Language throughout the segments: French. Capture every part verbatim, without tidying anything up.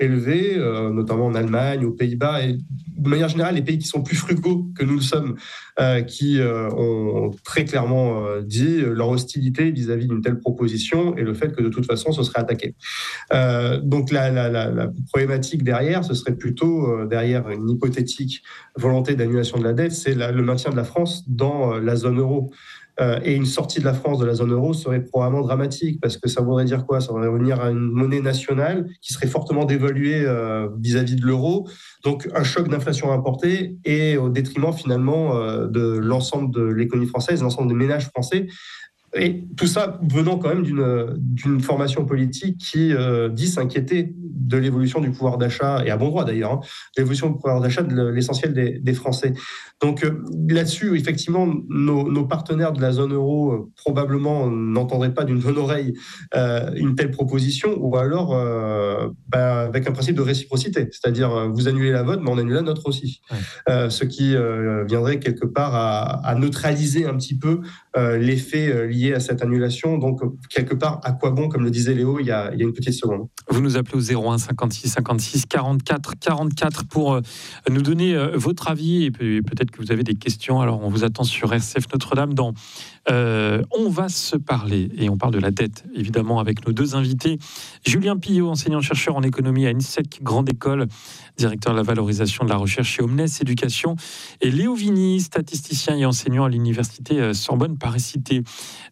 élevés, euh, notamment en Allemagne, aux Pays-Bas, et de manière générale, les pays qui sont plus frugaux que nous le sommes, euh, qui euh, ont très clairement euh, dit leur hostilité vis-à-vis d'une telle proposition et le fait que de toute façon, ce serait attaqué. Euh, donc la, la, la, la problématique derrière, ce serait plutôt euh, derrière une hypothétique volonté d'annulation de la dette, c'est la, le maintien de la France dans euh, la zone euro. Euh, et une sortie de la France de la zone euro serait probablement dramatique, parce que ça voudrait dire quoi ? Ça voudrait revenir à une monnaie nationale qui serait fortement dévaluée euh, vis-à-vis de l'euro, donc un choc d'inflation importée, et au détriment finalement euh, de l'ensemble de l'économie française, de l'ensemble des ménages français. Et tout ça venant quand même d'une, d'une formation politique qui euh, dit s'inquiéter de l'évolution du pouvoir d'achat, et à bon droit d'ailleurs, hein, de l'évolution du pouvoir d'achat de l'essentiel des, des Français. Donc euh, là-dessus, effectivement, nos, nos partenaires de la zone euro euh, probablement n'entendraient pas d'une bonne oreille euh, une telle proposition, ou alors euh, bah, avec un principe de réciprocité, c'est-à-dire euh, vous annulez la vôtre, mais on annule la nôtre aussi. Ouais. Euh, ce qui euh, viendrait quelque part à, à neutraliser un petit peu euh, l'effet euh, lié à cette annulation. Donc, quelque part, à quoi bon, comme le disait Léo il y a, il y a une petite seconde. Vous nous appelez au zéro un cinquante-six cinquante-six quarante-quatre quarante-quatre pour euh, nous donner euh, votre avis, et puis, peut-être que vous avez des questions. Alors, on vous attend sur R C F Notre-Dame dans euh, On va se parler, et on parle de la dette, évidemment, avec nos deux invités. Julien Pillot, enseignant-chercheur en économie à INSEC Grande École, directeur de la valorisation de la recherche chez Omnes Éducation, et Léo Vigny, statisticien et enseignant à l'université Sorbonne Paris-Cité.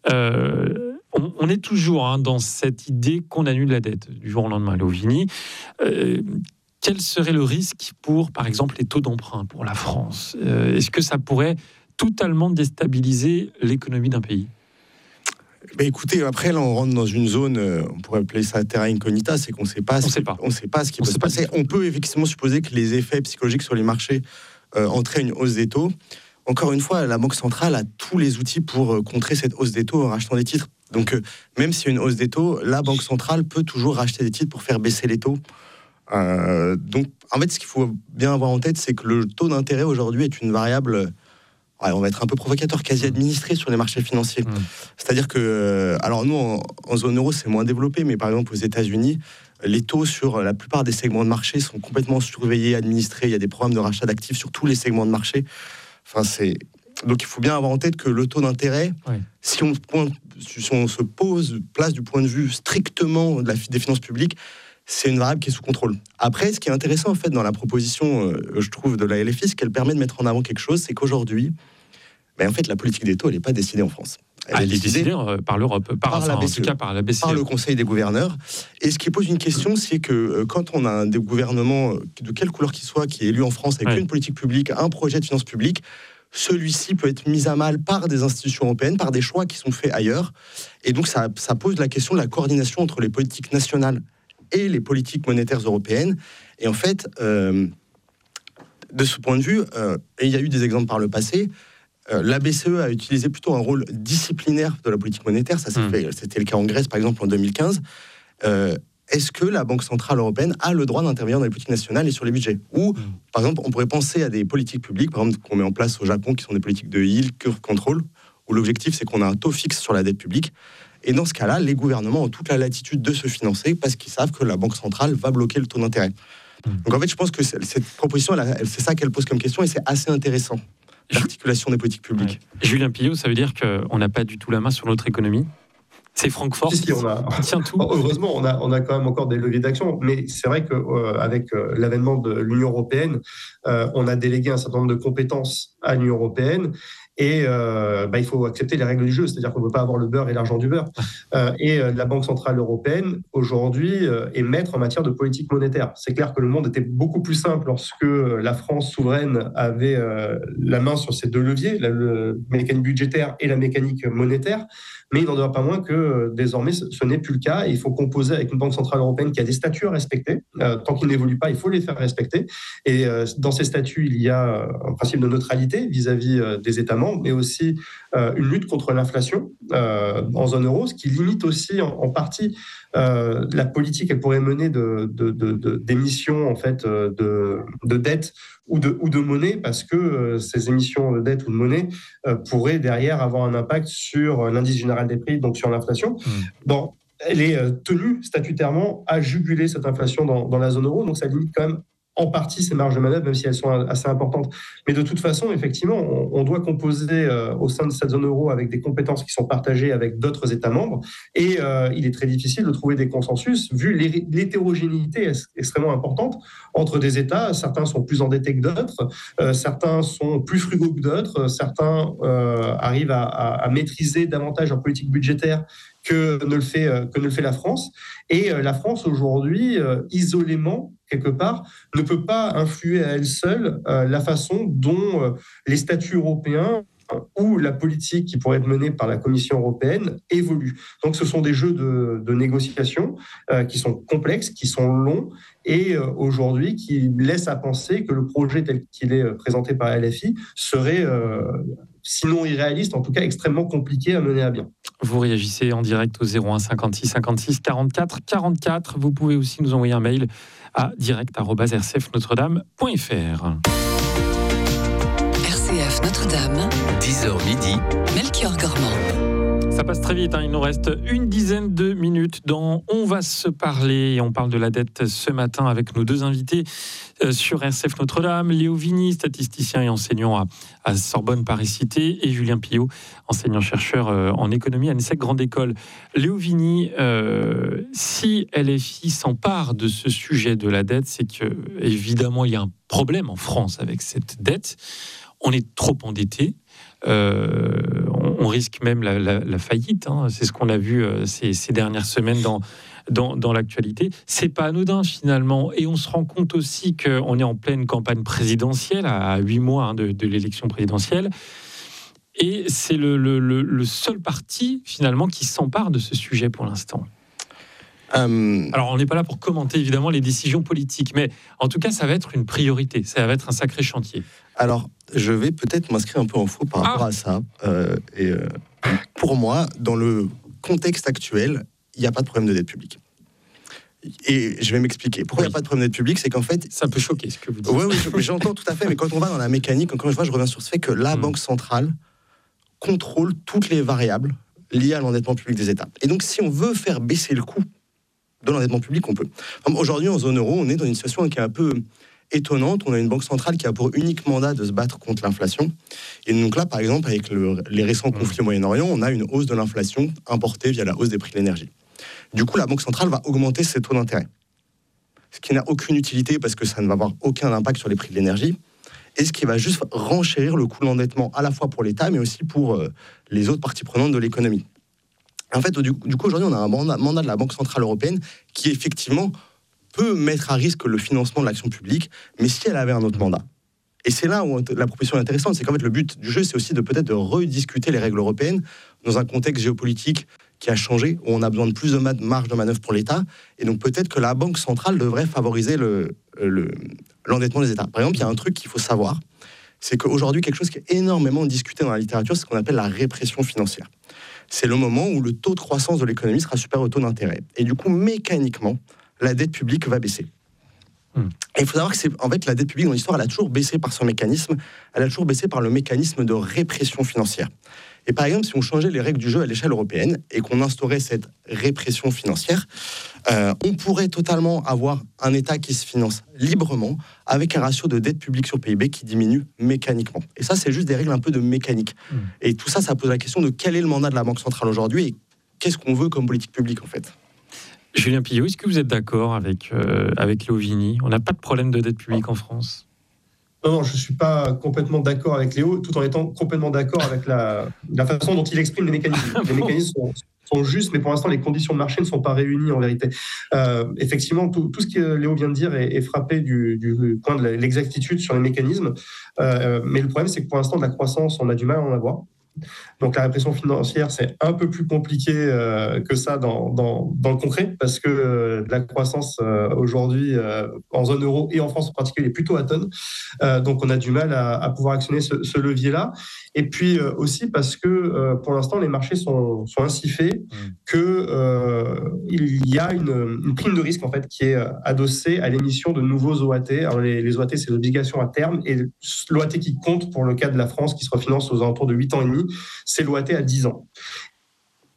Euh, on, on est toujours hein, dans cette idée qu'on annule la dette du jour au lendemain. Léo Vigny, euh, quel serait le risque pour, par exemple, les taux d'emprunt pour la France ? euh, Est-ce que ça pourrait totalement déstabiliser l'économie d'un pays ? Ben écoutez, après, là, on rentre dans une zone, euh, on pourrait appeler ça terra incognita, c'est qu'on ne sait pas, on sait pas. On sait pas ce qui on peut se passer. On peut effectivement supposer que les effets psychologiques sur les marchés euh, entraînent une hausse des taux. Encore une fois, la Banque centrale a tous les outils pour euh, contrer cette hausse des taux en rachetant des titres. Donc, euh, même s'il y a une hausse des taux, la Banque centrale peut toujours racheter des titres pour faire baisser les taux. Euh, donc, en fait, ce qu'il faut bien avoir en tête, c'est que le taux d'intérêt aujourd'hui est une variable... Ouais, on va être un peu provocateur, quasi administré sur les marchés financiers. Mmh. C'est-à-dire que, alors nous, en, en zone euro, c'est moins développé, mais par exemple aux États-Unis, les taux sur la plupart des segments de marché sont complètement surveillés, administrés. Il y a des programmes de rachat d'actifs sur tous les segments de marché. Enfin, c'est... Donc il faut bien avoir en tête que le taux d'intérêt, ouais. si, on, si on se pose, place du point de vue strictement de la, des finances publiques, c'est une variable qui est sous contrôle. Après, ce qui est intéressant en fait dans la proposition, euh, je trouve, de la L F I, c'est qu'elle permet de mettre en avant quelque chose, c'est qu'aujourd'hui, ben, en fait, la politique des taux, elle n'est pas décidée en France. Elle, ah, elle est décidée, décidée par l'Europe, par, par, enfin, la B C E, en tout cas par la B C E. Par le Conseil des gouverneurs. Et ce qui pose une question, c'est que euh, quand on a un des gouvernements, de quelle couleur qu'il soit, qui est élu en France avec ouais. une politique publique, un projet de finances publiques, celui-ci peut être mis à mal par des institutions européennes, par des choix qui sont faits ailleurs. Et donc, ça, ça pose la question de la coordination entre les politiques nationales et les politiques monétaires européennes. Et en fait, euh, de ce point de vue, euh, et il y a eu des exemples par le passé, euh, la B C E a utilisé plutôt un rôle disciplinaire de la politique monétaire. Ça s'est mmh. fait, c'était le cas en Grèce, par exemple, en deux mille quinze. Euh, est-ce que la Banque Centrale Européenne a le droit d'intervenir dans les politiques nationales et sur les budgets ? Ou, mmh. par exemple, on pourrait penser à des politiques publiques, par exemple, qu'on met en place au Japon, qui sont des politiques de yield curve control, où l'objectif, c'est qu'on a un taux fixe sur la dette publique. Et dans ce cas-là, les gouvernements ont toute la latitude de se financer parce qu'ils savent que la Banque centrale va bloquer le taux d'intérêt. Mmh. Donc en fait, je pense que cette proposition, elle, elle, c'est ça qu'elle pose comme question et c'est assez intéressant, l'articulation des politiques publiques. Ouais. Julien Pillot, ça veut dire qu'on n'a pas du tout la main sur notre économie ? C'est Francfort si, si, on a... qui tient tout. Heureusement, on a, on a quand même encore des leviers d'action. Mais c'est vrai qu'avec euh, euh, l'avènement de l'Union européenne, euh, on a délégué un certain nombre de compétences à l'Union européenne. Et euh, bah, il faut accepter les règles du jeu, c'est-à-dire qu'on ne peut pas avoir le beurre et l'argent du beurre. Euh, et euh, la Banque centrale européenne, aujourd'hui, euh, est maître en matière de politique monétaire. C'est clair que le monde était beaucoup plus simple lorsque la France souveraine avait euh, la main sur ces deux leviers, la le mécanique budgétaire et la mécanique monétaire. Mais il n'en demeure pas moins que euh, désormais, ce, ce n'est plus le cas. Et il faut composer avec une Banque centrale européenne qui a des statuts à respecter. Euh, tant qu'ils n'évoluent pas, il faut les faire respecter. Et euh, dans ces statuts, il y a un principe de neutralité vis-à-vis euh, des États membres, mais aussi euh, une lutte contre l'inflation euh, en zone euro, ce qui limite aussi en, en partie euh, la politique qu'elle pourrait mener de, de, de, de, d'émissions en fait, de, de dette ou de, ou de monnaie, parce que euh, ces émissions de dette ou de monnaie euh, pourraient derrière avoir un impact sur l'indice général des prix, donc sur l'inflation. Mmh. Bon, elle est tenue statutairement à juguler cette inflation dans, dans la zone euro. Donc ça limite quand même en partie ces marges de manœuvre, même si elles sont assez importantes. Mais de toute façon, effectivement, on, on doit composer euh, au sein de cette zone euro avec des compétences qui sont partagées avec d'autres États membres. Et euh, il est très difficile de trouver des consensus, vu l'hétérogénéité extrêmement importante entre des États. Certains sont plus endettés que d'autres, euh, certains sont plus frugaux que d'autres, certains euh, arrivent à, à, à maîtriser davantage leur politique budgétaire que ne le fait, que ne le fait la France. Et la France, aujourd'hui, euh, isolément, quelque part, ne peut pas influer à elle seule euh, la façon dont euh, les statuts européens ou la politique qui pourrait être menée par la Commission européenne évolue. Donc ce sont des jeux de, de négociation euh, qui sont complexes, qui sont longs, et euh, aujourd'hui qui laissent à penser que le projet tel qu'il est présenté par L F I serait, euh, sinon irréaliste, en tout cas extrêmement compliqué à mener à bien. Vous réagissez en direct au zéro un cinquante-six cinquante-six quarante-quatre quarante-quatre. Vous pouvez aussi nous envoyer un mail à direct arobase r c f notre dame point f r. R C F Notre-Dame, dix heures midi, Melchior Gormand. Ça passe très vite, hein. Il nous reste une dizaine de minutes dans On va se parler. Et on parle de la dette ce matin avec nos deux invités euh, sur R C F Notre-Dame. Léo Vigny, statisticien et enseignant à, à Sorbonne Paris-Cité, et Julien Pillot, enseignant-chercheur euh, en économie à l'ENSEC Grande École. Léo Vigny, euh, si L F I s'empare de ce sujet de la dette, c'est que évidemment il y a un problème en France avec cette dette. On est trop endetté. Euh, on, on risque même la, la, la faillite. Hein. C'est ce qu'on a vu euh, ces, ces dernières semaines dans, dans, dans l'actualité. C'est pas anodin finalement. Et on se rend compte aussi qu'on est en pleine campagne présidentielle, à huit mois hein, de, de l'élection présidentielle. Et c'est le, le, le, le seul parti finalement qui s'empare de ce sujet pour l'instant. Euh... Alors, on n'est pas là pour commenter évidemment les décisions politiques, mais en tout cas, ça va être une priorité, ça va être un sacré chantier. Alors, je vais peut-être m'inscrire un peu en faux par rapport ah. à ça. Euh, et euh, pour moi, dans le contexte actuel, il n'y a pas de problème de dette publique. Et je vais m'expliquer. Pourquoi il oui. n'y a pas de problème de dette publique ? C'est qu'en fait... Ça peut choquer ce que vous dites. Oui, oui, j'entends tout à fait, mais quand on va dans la mécanique, encore une fois, je reviens sur ce fait que la mmh. Banque centrale contrôle toutes les variables liées à l'endettement public des États. Et donc, si on veut faire baisser le coût de l'endettement public, on peut. Aujourd'hui, en zone euro, on est dans une situation qui est un peu étonnante. On a une banque centrale qui a pour unique mandat de se battre contre l'inflation. Et donc là, par exemple, avec le, les récents conflits au Moyen-Orient, on a une hausse de l'inflation importée via la hausse des prix de l'énergie. Du coup, la banque centrale va augmenter ses taux d'intérêt. Ce qui n'a aucune utilité parce que ça ne va avoir aucun impact sur les prix de l'énergie. Et ce qui va juste renchérir le coût de l'endettement à la fois pour l'État, mais aussi pour euh, les autres parties prenantes de l'économie. En fait, du, du coup, aujourd'hui, on a un mandat, mandat de la Banque Centrale Européenne qui, effectivement, peut mettre à risque le financement de l'action publique, mais si elle avait un autre mandat. Et c'est là où la proposition est intéressante, c'est qu'en fait, le but du jeu, c'est aussi de peut-être de rediscuter les règles européennes dans un contexte géopolitique qui a changé, où on a besoin de plus de marge de manœuvre pour l'État, et donc peut-être que la Banque Centrale devrait favoriser le, le, l'endettement des États. Par exemple, il y a un truc qu'il faut savoir, c'est qu'aujourd'hui, quelque chose qui est énormément discuté dans la littérature, c'est ce qu'on appelle la répression financière. C'est le moment où le taux de croissance de l'économie sera supérieur au taux d'intérêt. Et du coup, mécaniquement, la dette publique va baisser. Mmh. Et il faut savoir que c'est, en fait, la dette publique dans l'histoire, elle a toujours baissé par son mécanisme, elle a toujours baissé par le mécanisme de répression financière. Et par exemple, si on changeait les règles du jeu à l'échelle européenne et qu'on instaurait cette répression financière, euh, on pourrait totalement avoir un État qui se finance librement avec un ratio de dette publique sur P I B qui diminue mécaniquement. Et ça, c'est juste des règles un peu de mécanique. Mmh. Et tout ça, ça pose la question de quel est le mandat de la Banque centrale aujourd'hui et qu'est-ce qu'on veut comme politique publique en fait. Julien Pillot, est-ce que vous êtes d'accord avec, euh, avec Léo Vigny ? On n'a pas de problème de dette publique en France ? Non, non, je ne suis pas complètement d'accord avec Léo, tout en étant complètement d'accord avec la, la façon dont il exprime les mécanismes. Les mécanismes sont, sont justes, mais pour l'instant, les conditions de marché ne sont pas réunies en vérité. Euh, effectivement, tout, tout ce que Léo vient de dire est, est frappé du, du point de l'exactitude sur les mécanismes. Euh, mais le problème, c'est que pour l'instant, de la croissance, on a du mal à en avoir. Donc la répression financière, c'est un peu plus compliqué euh, que ça dans, dans, dans le concret, parce que euh, la croissance euh, aujourd'hui euh, en zone euro et en France en particulier est plutôt atone. Euh, donc on a du mal à, à pouvoir actionner ce, ce levier-là. Et puis euh, aussi parce que euh, pour l'instant les marchés sont, sont ainsi faits que euh, il y a une, une prime de risque en fait qui est adossée à l'émission de nouveaux O A T. Alors les, les O A T, c'est l'obligation à terme, et l'O A T qui compte pour le cas de la France qui se refinance aux alentours de huit ans et demi, c'est l'O A T à dix ans.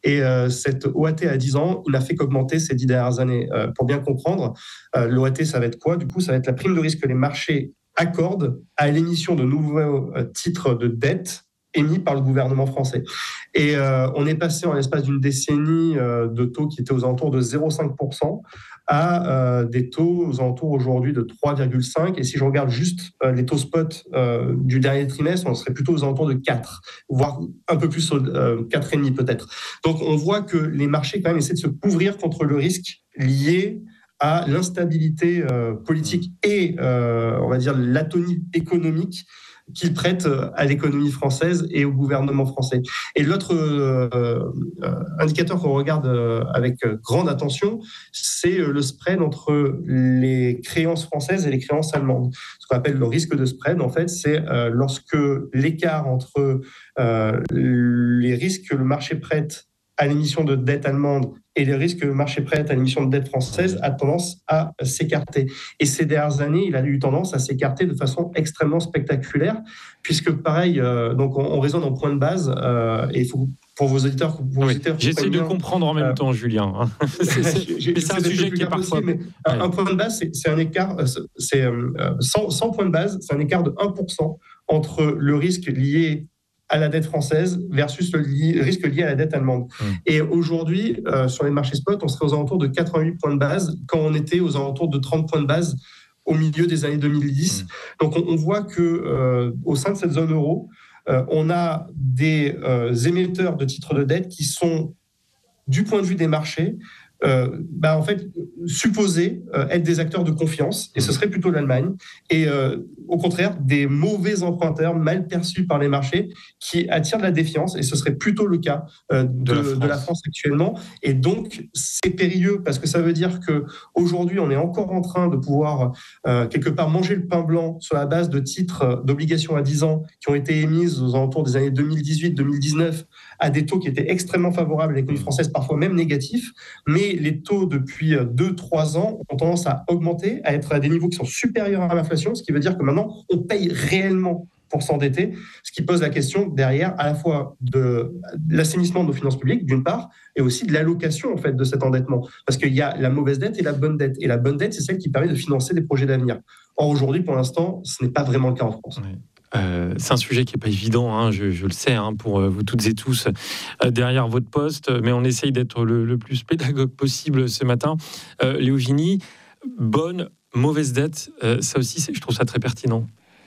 Et euh, cette O A T à dix ans, il n'a fait qu'augmenter ces dix dernières années. Euh, pour bien comprendre, euh, l'O A T, ça va être quoi ? Du coup, ça va être la prime de risque que les marchés accordent à l'émission de nouveaux euh, titres de dette émis par le gouvernement français. Et euh, on est passé en l'espace d'une décennie euh, de taux qui étaient aux alentours de zéro virgule cinq pour cent à euh, des taux aux alentours aujourd'hui de trois virgule cinq pour cent. Et si je regarde juste euh, les taux spot euh, du dernier trimestre, on serait plutôt aux alentours de quatre, voire un peu plus, euh, quatre virgule cinq peut-être. Donc on voit que les marchés quand même essaient de se couvrir contre le risque lié à l'instabilité euh, politique et, euh, on va dire, l'atonie économique qu'ils prêtent à l'économie française et au gouvernement français. Et l'autre euh, euh, indicateur qu'on regarde euh, avec grande attention, c'est le spread entre les créances françaises et les créances allemandes. Ce qu'on appelle le risque de spread, en fait, c'est euh, lorsque l'écart entre euh, les risques que le marché prête à l'émission de dette allemande et les risques que le marché prête à l'émission de dette française a tendance à s'écarter. Et ces dernières années, il a eu tendance à s'écarter de façon extrêmement spectaculaire, puisque pareil, euh, donc on, on raisonne en point de base, euh, et il faut pour vos auditeurs, pour vos oui, auditeurs j'essaie de bien, comprendre en même euh, temps, Julien. c'est, c'est, j'ai, c'est un sujet qui est parfois... Possible, mais ouais. Un point de base, c'est, c'est un écart, c'est, euh, cent, cent points de base, c'est un écart de un pour cent entre le risque lié à la dette française versus le li- risque lié à la dette allemande. Mmh. Et aujourd'hui, euh, sur les marchés spot, on serait aux alentours de quatre-vingt-huit points de base quand on était aux alentours de trente points de base au milieu des années deux mille dix. Mmh. Donc on, on voit que euh, au sein de cette zone euro, euh, on a des euh, émetteurs de titres de dette qui sont, du point de vue des marchés, Euh, bah en fait, supposés euh, être des acteurs de confiance, et ce serait plutôt l'Allemagne, et euh, au contraire, des mauvais emprunteurs mal perçus par les marchés qui attirent de la défiance, et ce serait plutôt le cas euh, de, de, la de la France actuellement. Et donc, c'est périlleux, parce que ça veut dire qu'aujourd'hui, on est encore en train de pouvoir, euh, quelque part, manger le pain blanc sur la base de titres d'obligations à dix ans qui ont été émises aux alentours des années deux mille dix-huit deux mille dix-neuf à des taux qui étaient extrêmement favorables à l'économie française, parfois même négatifs, mais les taux depuis deux trois ans ont tendance à augmenter, à être à des niveaux qui sont supérieurs à l'inflation, ce qui veut dire que maintenant, on paye réellement pour s'endetter, ce qui pose la question derrière à la fois de l'assainissement de nos finances publiques, d'une part, et aussi de l'allocation en fait, de cet endettement. Parce qu'il y a la mauvaise dette et la bonne dette. Et la bonne dette, c'est celle qui permet de financer des projets d'avenir. Or, aujourd'hui, pour l'instant, ce n'est pas vraiment le cas en France. Oui. Euh, c'est un sujet qui n'est pas évident, hein, je, je le sais, hein, pour euh, vous toutes et tous euh, derrière votre poste, mais on essaye d'être le, le plus pédagogue possible ce matin. Euh, Léo Gini, bonne, mauvaise dette, euh, ça aussi, c'est, je trouve ça très pertinent.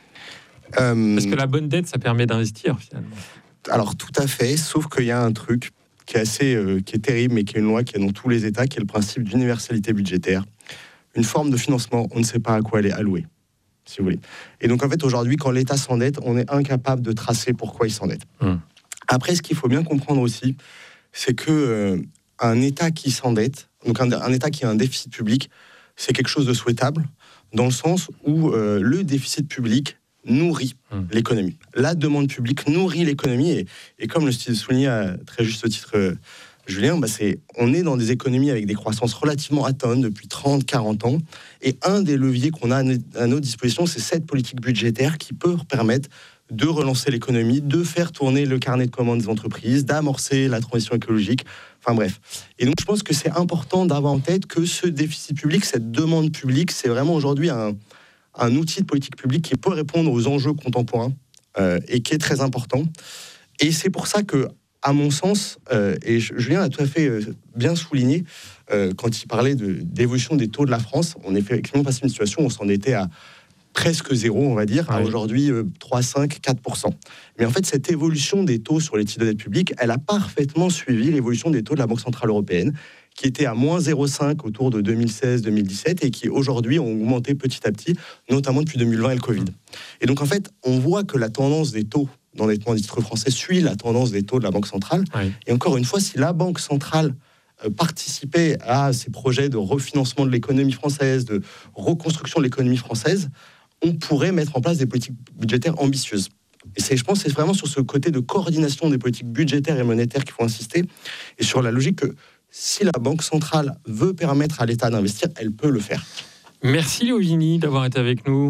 Euh... Parce que la bonne dette, ça permet d'investir finalement. Alors tout à fait, sauf qu'il y a un truc qui est assez, euh, qui est terrible, mais qui est une loi qui est dans tous les États, qui est le principe d'universalité budgétaire. Une forme de financement, on ne sait pas à quoi elle est allouée, si vous voulez. Et donc, en fait, aujourd'hui, quand l'État s'endette, on est incapable de tracer pourquoi il s'endette. Mmh. Après, ce qu'il faut bien comprendre aussi, c'est que euh, un État qui s'endette, donc un, un État qui a un déficit public, c'est quelque chose de souhaitable, dans le sens où euh, le déficit public nourrit mmh. l'économie. La demande publique nourrit l'économie, et, et comme le soulignait à très juste titre euh, Julien, bah c'est, on est dans des économies avec des croissances relativement atones depuis trente à quarante ans. Et un des leviers qu'on a à notre disposition, c'est cette politique budgétaire qui peut permettre de relancer l'économie, de faire tourner le carnet de commandes des entreprises, d'amorcer la transition écologique. Enfin bref. Et donc je pense que c'est important d'avoir en tête que ce déficit public, cette demande publique, c'est vraiment aujourd'hui un, un outil de politique publique qui peut répondre aux enjeux contemporains euh, et qui est très important. Et c'est pour ça que, à mon sens, euh, et Julien a tout à fait euh, bien souligné, euh, quand il parlait de, d'évolution des taux de la France, on est effectivement passé une situation où on s'en était à presque zéro, on va dire, à oui. aujourd'hui euh, trois, cinq, quatre pour cent. Mais en fait, cette évolution des taux sur les titres de dette publique, elle a parfaitement suivi l'évolution des taux de la Banque Centrale Européenne, qui était à moins zéro virgule cinq autour de deux mille seize deux mille dix-sept et qui aujourd'hui ont augmenté petit à petit, notamment depuis deux mille vingt et le Covid. Et donc en fait, on voit que la tendance des taux d'endettement des titres français suit la tendance des taux de la Banque centrale. Oui. Et encore une fois, si la Banque centrale euh, participait à ces projets de refinancement de l'économie française, de reconstruction de l'économie française, on pourrait mettre en place des politiques budgétaires ambitieuses. Et c'est, je pense que c'est vraiment sur ce côté de coordination des politiques budgétaires et monétaires qu'il faut insister, et sur la logique que si la Banque centrale veut permettre à l'État d'investir, elle peut le faire. Merci Léo Gini d'avoir été avec nous.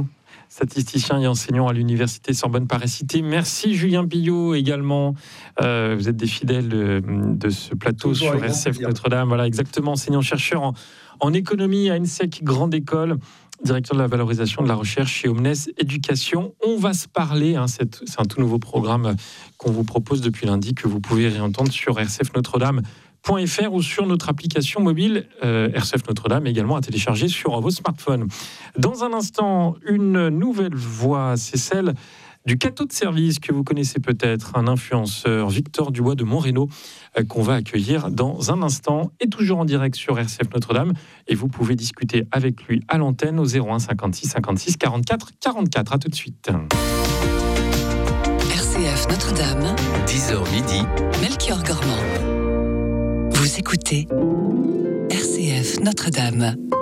statisticien et enseignant à l'université Sorbonne-Paris-Cité. Merci Julien Pillot également. Euh, vous êtes des fidèles de, de ce plateau Toujours sur R C F Notre-Dame. Voilà, exactement, enseignant-chercheur en, en économie à ENSEC Grande École, directeur de la valorisation de la recherche chez Omnes Éducation. On va se parler, hein, c'est, c'est un tout nouveau programme qu'on vous propose depuis lundi, que vous pouvez réentendre sur r c f notre dame point f r ou sur notre application mobile euh, R C F Notre-Dame, également à télécharger sur vos smartphones. Dans un instant, une nouvelle voix, c'est celle du cateau de service que vous connaissez peut-être, un influenceur, Victor Dubois de Moreno, euh, qu'on va accueillir dans un instant, et toujours en direct sur R C F Notre-Dame. Et vous pouvez discuter avec lui à l'antenne au zéro un cinquante-six cinquante-six quarante-quatre quarante-quatre. À tout de suite. R C F Notre-Dame, dix heures midi, Melchior Gormand. Vous écoutez R C F Notre-Dame.